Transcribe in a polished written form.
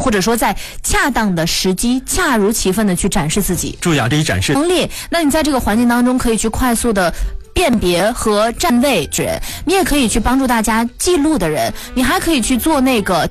或者说在恰当的时机恰如其分的去展示自己。 注意啊，这一展示能力，那你在这个环境当中可以去快速的辨别和站位人，你也可以去帮助大家记录的人，你还可以去做那个